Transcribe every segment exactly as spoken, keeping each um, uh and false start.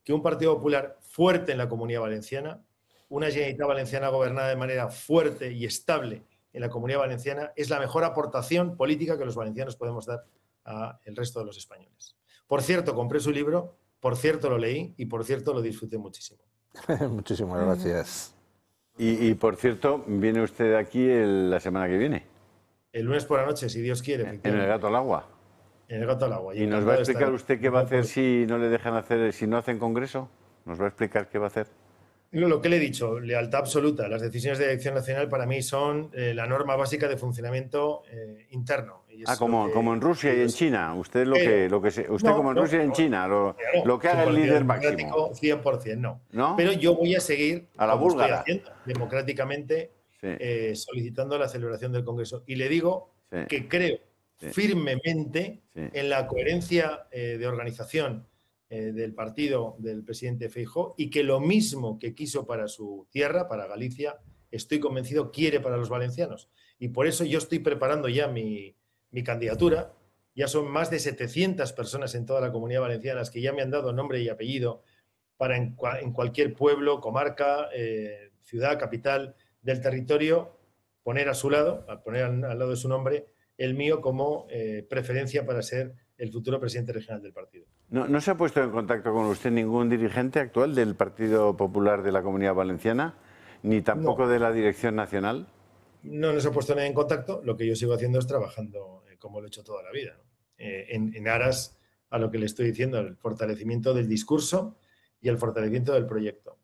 que un Partido Popular fuerte en la Comunidad Valenciana, una Generalitat Valenciana gobernada de manera fuerte y estable en la Comunidad Valenciana, es la mejor aportación política que los valencianos podemos dar al resto de los españoles. Por cierto, compré su libro, por cierto lo leí y por cierto lo disfruté muchísimo. Muchísimas gracias. Y, y por cierto, ¿viene usted aquí el, la semana que viene? El lunes por la noche, si Dios quiere. ¿En el Gato al Agua? En el Gato al Agua. ¿Y, ¿Y nos va a explicar usted qué va a hacer si no le dejan hacer, si no hacen congreso? ¿Nos va a explicar qué va a hacer? Lo que le he dicho, lealtad absoluta. Las decisiones de dirección nacional para mí son eh, la norma básica de funcionamiento eh, interno. Y ah, como, que, como en Rusia y en China. Usted lo que, lo que se, usted no, como en no, Rusia y en no, China, lo, claro, lo que haga el líder máximo. cien por cien no. no. Pero yo voy a seguir a la búlgara estoy haciendo, democráticamente sí. eh, solicitando la celebración del Congreso. Y le digo sí. que creo sí. firmemente sí. en la coherencia eh, de organización eh, del partido del presidente Feijóo y que lo mismo que quiso para su tierra, para Galicia, estoy convencido quiere para los valencianos. Y por eso yo estoy preparando ya mi, mi candidatura. Ya son más de setecientas personas en toda la Comunidad Valenciana las que ya me han dado nombre y apellido para en, en cualquier pueblo, comarca, eh, ciudad, capital del territorio, poner a su lado, a poner al, al lado de su nombre, el mío como eh, preferencia para ser el futuro presidente regional del partido. ¿No, ¿No se ha puesto en contacto con usted ningún dirigente actual del Partido Popular de la Comunidad Valenciana, ni tampoco no. de la Dirección Nacional? No nos ha puesto nadie en contacto. Lo que yo sigo haciendo es trabajando eh, como lo he hecho toda la vida, ¿no? eh, en, en aras a lo que le estoy diciendo, el fortalecimiento del discurso y el fortalecimiento del proyecto.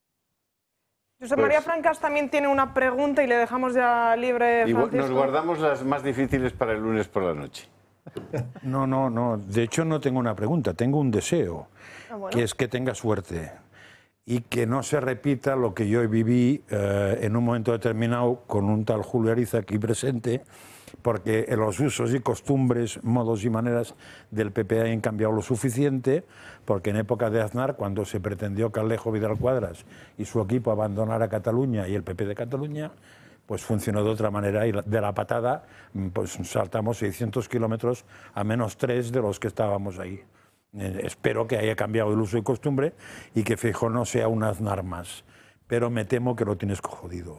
José María pues, Francas también tiene una pregunta y le dejamos ya libre, Francisco. Nos guardamos las más difíciles para el lunes por la noche. No, no, no. De hecho, no tengo una pregunta, tengo un deseo, ah, bueno. que es que tenga suerte y que no se repita lo que yo viví eh, en un momento determinado con un tal Julio Ariza aquí presente, porque los usos y costumbres, modos y maneras del P P han cambiado lo suficiente, porque en época de Aznar, cuando se pretendió que Alejo Vidal Quadras y su equipo abandonara Cataluña y el P P de Cataluña, pues funcionó de otra manera y de la patada pues saltamos seiscientos kilómetros a menos tres de los que estábamos ahí. Eh, espero que haya cambiado el uso y costumbre y que Feijóo no sea un Aznar más, pero me temo que lo tienes jodido.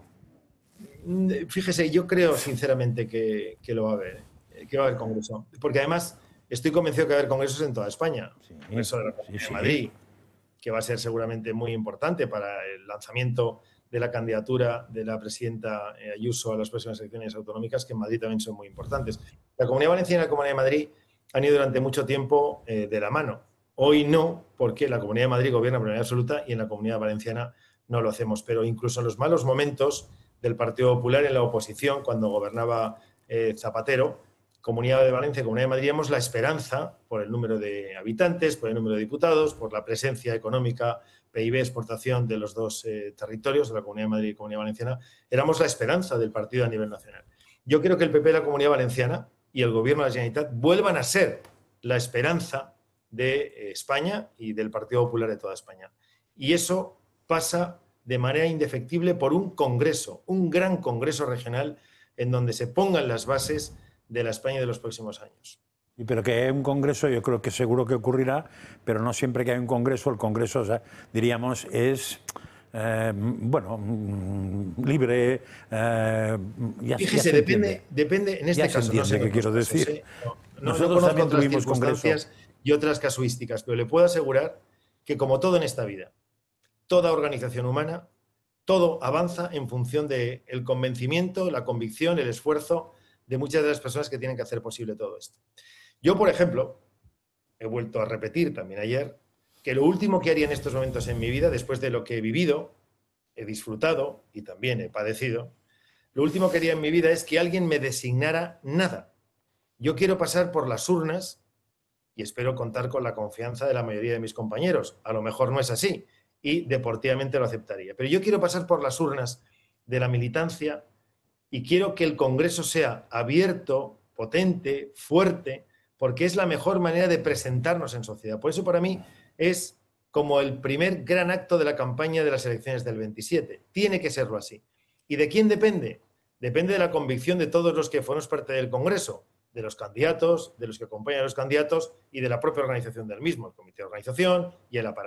Fíjese, yo creo sinceramente que, que lo va a haber, que va a haber congreso, porque además estoy convencido que va a haber congresos en toda España. Sí, el Congreso de la Comunidad sí, de Madrid, sí. que va a ser seguramente muy importante para el lanzamiento de la candidatura de la presidenta Ayuso a las próximas elecciones autonómicas, que en Madrid también son muy importantes. La Comunidad Valenciana y la Comunidad de Madrid han ido durante mucho tiempo eh, de la mano. Hoy no, porque la Comunidad de Madrid gobierna por mayoría absoluta y en la Comunidad Valenciana no lo hacemos. Pero incluso en los malos momentos del Partido Popular en la oposición, cuando gobernaba eh, Zapatero, Comunidad de Valencia y Comunidad de Madrid, teníamos la esperanza, por el número de habitantes, por el número de diputados, por la presencia económica, P I B, exportación de los dos eh, territorios, de la Comunidad de Madrid y Comunidad Valenciana, éramos la esperanza del partido a nivel nacional. Yo creo que el P P de la Comunidad Valenciana y el Gobierno de la Generalitat vuelvan a ser la esperanza de eh, España y del Partido Popular de toda España. Y eso pasa de manera indefectible por un congreso, un gran congreso regional en donde se pongan las bases de la España de los próximos años. Y pero que hay un congreso, yo creo que seguro que ocurrirá, pero no siempre que hay un congreso, el congreso, o sea, diríamos, es, eh, bueno, libre. Eh, ya, Fíjese, ya depende, depende, en este ya caso, se no sé qué quiero casos, decir. ¿eh? No, no, Nosotros no también otras tuvimos circunstancias congreso. Y otras casuísticas, pero le puedo asegurar que, como todo en esta vida, toda organización humana, todo avanza en función del convencimiento, la convicción, el esfuerzo de muchas de las personas que tienen que hacer posible todo esto. Yo, por ejemplo, he vuelto a repetir también ayer que lo último que haría en estos momentos en mi vida, después de lo que he vivido, he disfrutado y también he padecido, lo último que haría en mi vida es que alguien me designara nada. Yo quiero pasar por las urnas y espero contar con la confianza de la mayoría de mis compañeros. A lo mejor no es así y deportivamente lo aceptaría. Pero yo quiero pasar por las urnas de la militancia y quiero que el Congreso sea abierto, potente, fuerte, porque es la mejor manera de presentarnos en sociedad. Por eso para mí es como el primer gran acto de la campaña de las elecciones del veintisiete. Tiene que serlo así. ¿Y de quién depende? Depende de la convicción de todos los que formamos parte del Congreso, de los candidatos, de los que acompañan a los candidatos y de la propia organización del mismo, el comité de organización y el aparato.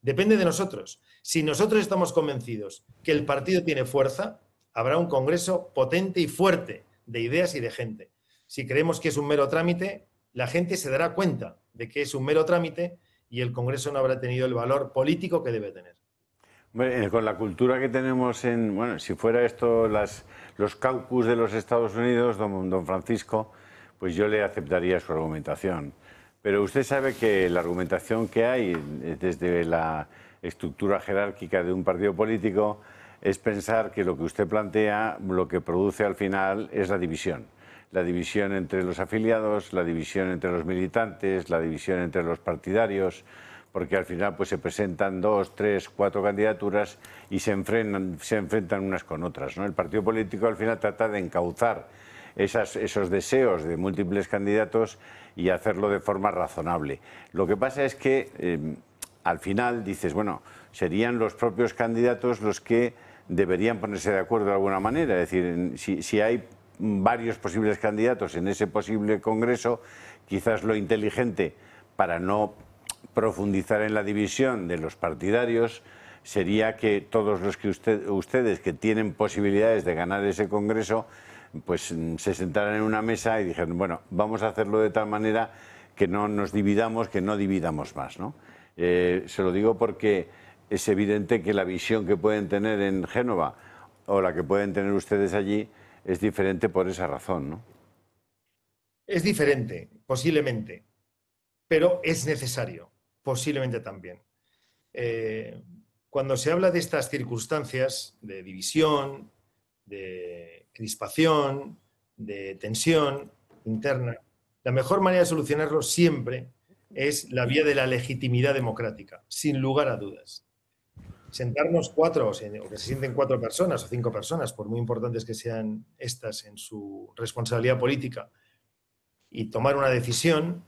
Depende de nosotros. Si nosotros estamos convencidos que el partido tiene fuerza, habrá un congreso potente y fuerte de ideas y de gente. Si creemos que es un mero trámite, la gente se dará cuenta de que es un mero trámite y el congreso no habrá tenido el valor político que debe tener. Bueno, con la cultura que tenemos en... Bueno, si fuera esto las, los caucus de los Estados Unidos, don, don Francisco, pues yo le aceptaría su argumentación. Pero usted sabe que la argumentación que hay desde la estructura jerárquica de un partido político es pensar que lo que usted plantea, lo que produce al final es la división. La división entre los afiliados, la división entre los militantes, la división entre los partidarios, porque al final pues se presentan dos, tres, cuatro candidaturas y se enfrentan, se enfrentan unas con otras, ¿no? El partido político al final trata de encauzar esas, esos deseos de múltiples candidatos y hacerlo de forma razonable. Lo que pasa es que eh, al final dices, bueno, serían los propios candidatos los que deberían ponerse de acuerdo de alguna manera. Es decir, si, si hay varios posibles candidatos en ese posible congreso, quizás lo inteligente para no profundizar en la división de los partidarios sería que todos los que usted, ustedes que tienen posibilidades de ganar ese congreso pues se sentaran en una mesa y dijeran, bueno, vamos a hacerlo de tal manera que no nos dividamos, que no dividamos más, ¿no? Eh, se lo digo porque es evidente que la visión que pueden tener en Génova o la que pueden tener ustedes allí es diferente por esa razón, ¿no? Es diferente, posiblemente, pero es necesario, posiblemente también. Eh, cuando se habla de estas circunstancias de división, de crispación, de tensión interna, la mejor manera de solucionarlo siempre es la vía de la legitimidad democrática, sin lugar a dudas. Sentarnos cuatro, o que se sienten cuatro personas o cinco personas, por muy importantes que sean estas en su responsabilidad política, y tomar una decisión,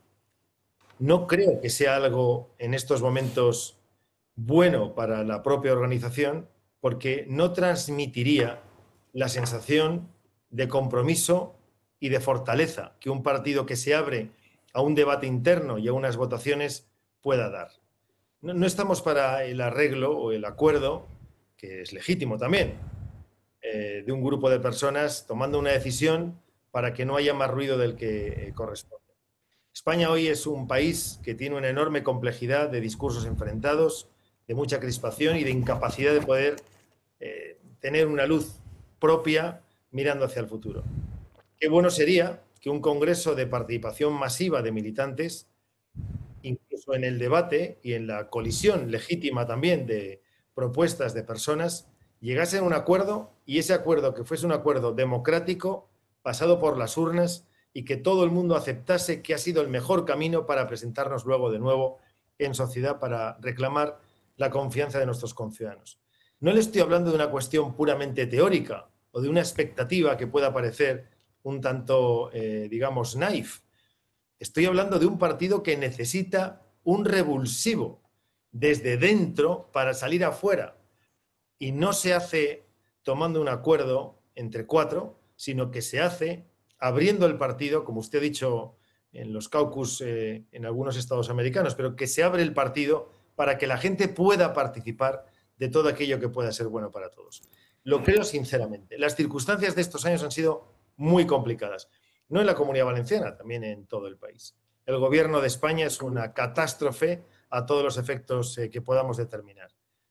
no creo que sea algo en estos momentos bueno para la propia organización, porque no transmitiría la sensación de compromiso y de fortaleza que un partido que se abre a un debate interno y a unas votaciones pueda dar. No, no estamos para el arreglo o el acuerdo, que es legítimo también, eh, de un grupo de personas tomando una decisión para que no haya más ruido del que eh, corresponde. España hoy es un país que tiene una enorme complejidad de discursos enfrentados, de mucha crispación y de incapacidad de poder eh, tener una luz propia mirando hacia el futuro. Qué bueno sería que un congreso de participación masiva de militantes, incluso en el debate y en la colisión legítima también de propuestas de personas, llegase a un acuerdo y ese acuerdo que fuese un acuerdo democrático, pasado por las urnas y que todo el mundo aceptase que ha sido el mejor camino para presentarnos luego de nuevo en sociedad para reclamar la confianza de nuestros conciudadanos. No le estoy hablando de una cuestión puramente teórica o de una expectativa que pueda parecer un tanto, eh, digamos, naif. Estoy hablando de un partido que necesita un revulsivo desde dentro para salir afuera. Y no se hace tomando un acuerdo entre cuatro, sino que se hace abriendo el partido, como usted ha dicho en los caucus eh, en algunos estados americanos, pero que se abre el partido para que la gente pueda participar de todo aquello que pueda ser bueno para todos. Lo creo sinceramente. Las circunstancias de estos años han sido muy complicadas. No en la Comunidad Valenciana, también en todo el país. El gobierno de España es una catástrofe a todos los efectos eh, que podamos determinar.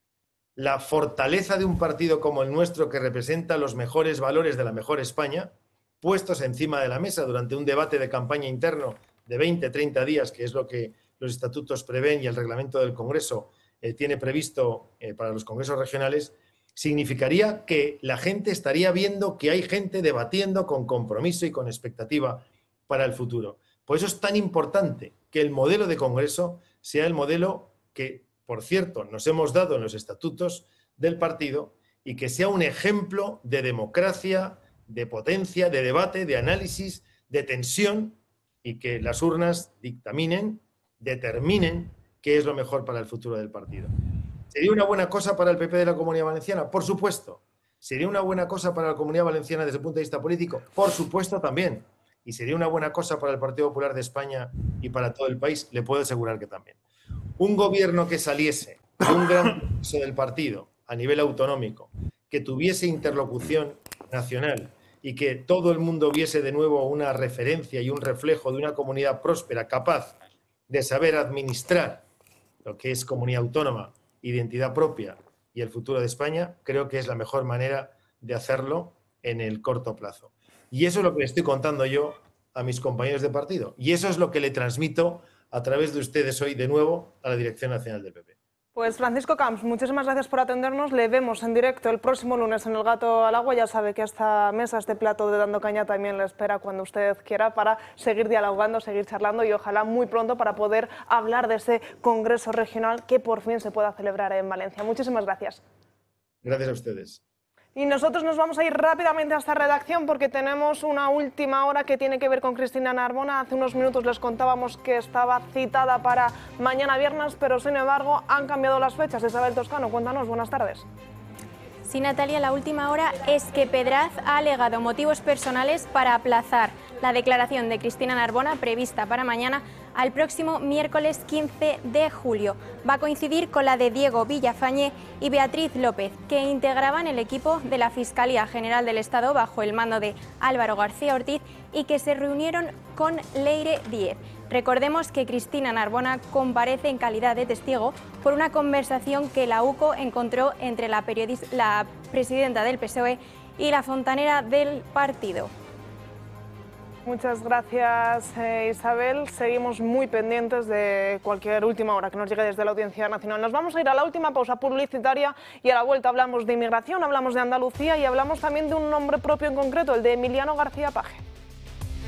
La fortaleza de un partido como el nuestro, que representa los mejores valores de la mejor España, puestos encima de la mesa durante un debate de campaña interno de veinte, treinta días, que es lo que los estatutos prevén y el reglamento del Congreso eh, tiene previsto eh, para los congresos regionales, significaría que la gente estaría viendo que hay gente debatiendo con compromiso y con expectativa para el futuro. Por eso es tan importante que el modelo de Congreso sea el modelo que, por cierto, nos hemos dado en los estatutos del partido y que sea un ejemplo de democracia, de potencia, de debate, de análisis, de tensión, y que las urnas dictaminen, determinen qué es lo mejor para el futuro del partido. ¿Sería una buena cosa para el P P de la Comunidad Valenciana? Por supuesto. ¿Sería una buena cosa para la Comunidad Valenciana desde el punto de vista político? Por supuesto también. ¿Y sería una buena cosa para el Partido Popular de España y para todo el país? Le puedo asegurar que también. Un gobierno que saliese de un gran proceso del partido a nivel autonómico, que tuviese interlocución nacional y que todo el mundo viese de nuevo una referencia y un reflejo de una comunidad próspera, capaz de saber administrar lo que es comunidad autónoma, identidad propia y el futuro de España, creo que es la mejor manera de hacerlo en el corto plazo. Y eso es lo que le estoy contando yo a mis compañeros de partido. Y eso es lo que le transmito a través de ustedes hoy de nuevo a la Dirección Nacional del P P. Pues Francisco Camps, muchísimas gracias por atendernos. Le vemos en directo el próximo lunes en El Gato al Agua. Ya sabe que esta mesa, este plato de Dando Caña también le espera cuando usted quiera para seguir dialogando, seguir charlando y ojalá muy pronto para poder hablar de ese congreso regional que por fin se pueda celebrar en Valencia. Muchísimas gracias. Gracias a ustedes. Y nosotros nos vamos a ir rápidamente a esta redacción porque tenemos una última hora que tiene que ver con Cristina Narbona. Hace unos minutos les contábamos que estaba citada para mañana viernes, pero sin embargo han cambiado las fechas. Isabel Toscano, cuéntanos, buenas tardes. Sí, Natalia, la última hora es que Pedraz ha alegado motivos personales para aplazar la declaración de Cristina Narbona prevista para mañana al próximo miércoles quince de julio. Va a coincidir con la de Diego Villafañe y Beatriz López, que integraban el equipo de la Fiscalía General del Estado bajo el mando de Álvaro García Ortiz y que se reunieron con Leire Díez. Recordemos que Cristina Narbona comparece en calidad de testigo por una conversación que la U C O encontró entre la, la presidenta del P S O E y la fontanera del partido. Muchas gracias, eh, Isabel. Seguimos muy pendientes de cualquier última hora que nos llegue desde la Audiencia Nacional. Nos vamos a ir a la última pausa publicitaria y a la vuelta hablamos de inmigración, hablamos de Andalucía y hablamos también de un nombre propio en concreto, el de Emiliano García Paje.